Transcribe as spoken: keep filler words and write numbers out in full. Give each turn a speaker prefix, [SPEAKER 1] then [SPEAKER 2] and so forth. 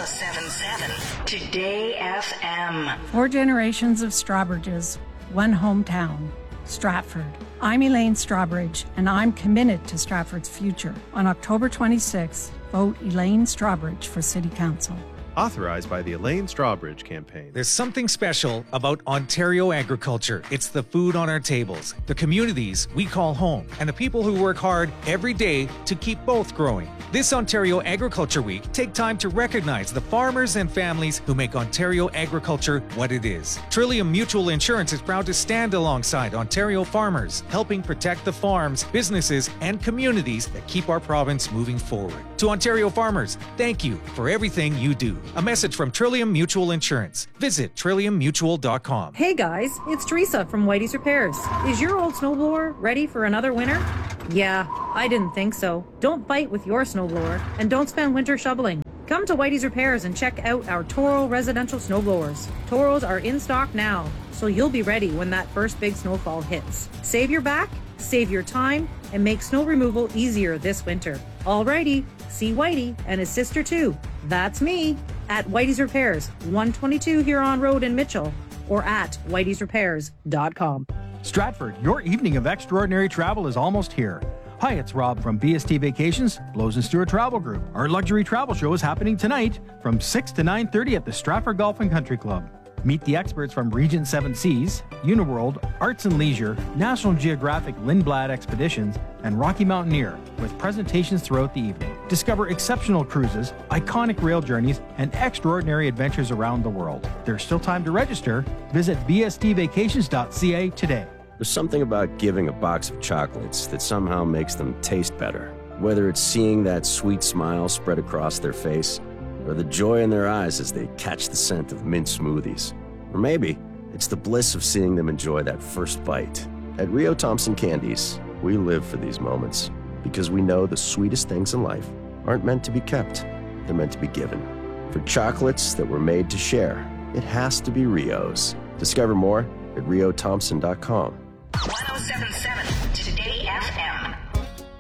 [SPEAKER 1] seven point seven Today F M.
[SPEAKER 2] Four generations of Strawbridges, one hometown, Stratford. I'm Elaine Strawbridge, and I'm committed to Stratford's future. On October twenty-sixth, vote Elaine Strawbridge for City Council.
[SPEAKER 3] Authorized by the Elaine Strawbridge campaign.
[SPEAKER 4] There's something special about Ontario agriculture. It's the food on our tables, the communities we call home, and the people who work hard every day to keep both growing. This Ontario Agriculture Week, take time to recognize the farmers and families who make Ontario agriculture what it is. Trillium Mutual Insurance is proud to stand alongside Ontario farmers, helping protect the farms, businesses, and communities that keep our province moving forward. To Ontario farmers, thank you for everything you do. A message from Trillium Mutual Insurance. Visit trillium mutual dot com.
[SPEAKER 5] Hey guys, it's Teresa from Whitey's Repairs. Is your old snowblower ready for another winter? Yeah, I didn't think so. Don't fight with your snowblower and don't spend winter shoveling. Come to Whitey's Repairs and check out our Toro residential snowblowers. Toros are in stock now, so you'll be ready when that first big snowfall hits. Save your back, save your time, and make snow removal easier this winter. Alrighty, see Whitey and his sister too. That's me at Whitey's Repairs, one twenty-two Huron Road in Mitchell, or at whiteys repairs dot com.
[SPEAKER 6] Stratford, your evening of extraordinary travel is almost here. Hi, it's Rob from B S T Vacations, Blows and Stewart Travel Group. Our luxury travel show is happening tonight from six to nine thirty at the Stratford Golf and Country Club. Meet the experts from Regent Seven Seas, Uniworld, Arts and Leisure, National Geographic Lindblad Expeditions, and Rocky Mountaineer, with presentations throughout the evening. Discover exceptional cruises, iconic rail journeys, and extraordinary adventures around the world. There's still time to register. Visit b s t vacations dot c a today.
[SPEAKER 7] There's something about giving a box of chocolates that somehow makes them taste better. Whether it's seeing that sweet smile spread across their face, or the joy in their eyes as they catch the scent of mint smoothies. Or maybe it's the bliss of seeing them enjoy that first bite. At Rio Thompson Candies, we live for these moments because we know the sweetest things in life aren't meant to be kept, they're meant to be given. For chocolates that were made to share, it has to be Rio's. Discover more at rio thompson dot com.
[SPEAKER 1] one oh seven point seven Today F M.